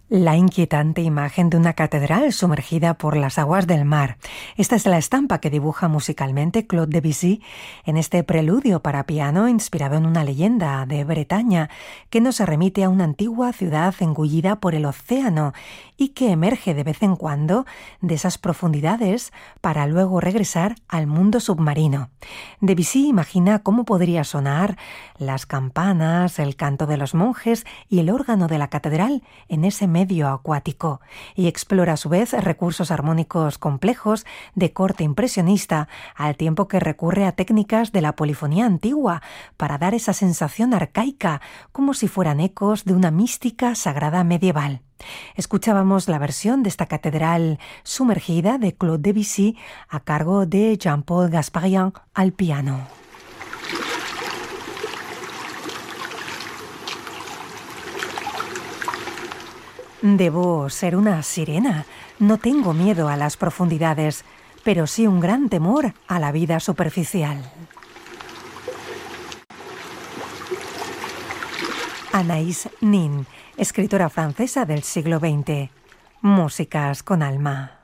La inquietante imagen de una catedral sumergida por las aguas del mar. Esta es la estampa que dibuja musicalmente Claude Debussy en este preludio para piano inspirado en una leyenda de Bretaña que nos remite a una antigua ciudad engullida por el océano y que emerge de vez en cuando de esas profundidades para luego regresar al mundo submarino. Debussy imagina cómo podría sonar las campanas, el canto de los monjes y el órgano de la catedral en ese medio acuático, y explora a su vez recursos armónicos complejos de corte impresionista, al tiempo que recurre a técnicas de la polifonía antigua para dar esa sensación arcaica, como si fueran ecos de una mística sagrada medieval. Escuchábamos la versión de esta catedral sumergida de Claude Debussy a cargo de Jean-Paul Gasparian al piano. Debo ser una sirena. No tengo miedo a las profundidades, pero sí un gran temor a la vida superficial. Anaïs Nin, escritora francesa del siglo XX. Músicas con alma.